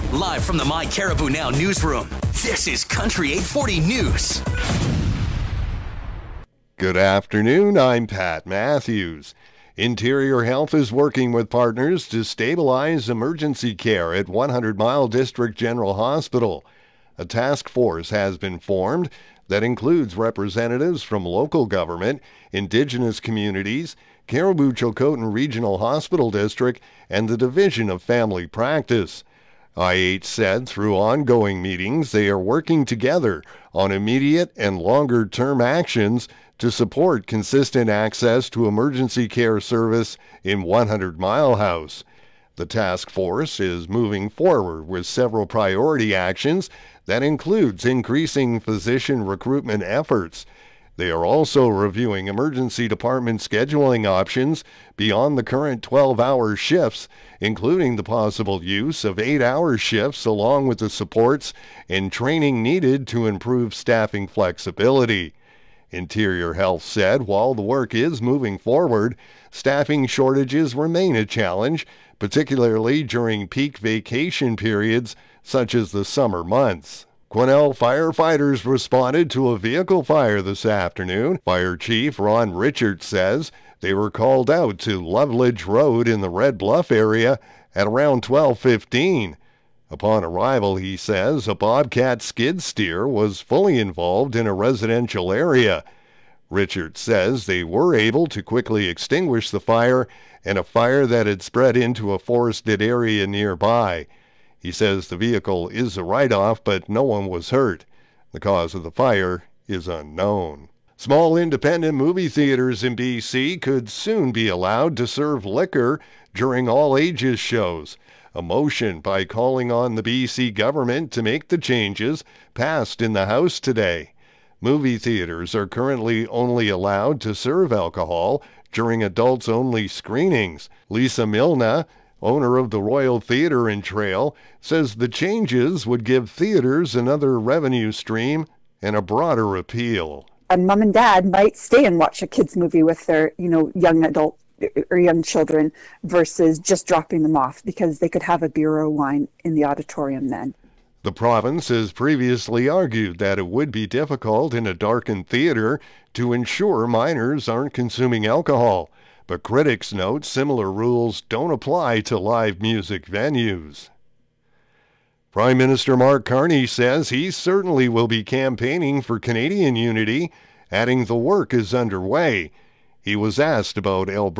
Live from the My Caribou Now newsroom, this is Country 840 News. Good afternoon, I'm Pat Matthews. Interior Health is working with partners to stabilize emergency care at 100 Mile District General Hospital. A task force has been formed that includes representatives from local government, indigenous communities, Caribou-Chilcotin Regional Hospital District, and the Division of Family Practice. IH said through ongoing meetings they are working together on immediate and longer-term actions to support consistent access to emergency care service in 100 Mile House. The task force is moving forward with several priority actions that includes increasing physician recruitment efforts. They are also reviewing emergency department scheduling options beyond the current 12-hour shifts, including the possible use of 8-hour shifts along with the supports and training needed to improve staffing flexibility. Interior Health said while the work is moving forward, staffing shortages remain a challenge, particularly during peak vacation periods such as the summer months. Quesnel firefighters responded to a vehicle fire this afternoon. Fire Chief Ron Richards says they were called out to Loveledge Road in the Red Bluff area at around 12:15. Upon arrival, he says, a Bobcat skid steer was fully involved in a residential area. Richards says they were able to quickly extinguish the fire and a fire that had spread into a forested area nearby. He says the vehicle is a write-off, but no one was hurt. The cause of the fire is unknown. Small independent movie theaters in BC could soon be allowed to serve liquor during all ages shows. A motion by calling on the BC government to make the changes passed in the House today. Movie theaters are currently only allowed to serve alcohol during adults-only screenings. Lisa Milna, owner of the Royal Theatre in Trail, says the changes would give theaters another revenue stream and a broader appeal. And mom and dad might stay and watch a kids movie with their, young adult or young children versus just dropping them off because they could have a beer or wine in the auditorium then. The province has previously argued that it would be difficult in a darkened theater to ensure minors aren't consuming alcohol, but critics note similar rules don't apply to live music venues. Prime Minister Mark Carney says he certainly will be campaigning for Canadian unity, adding the work is underway. He was asked about Alberta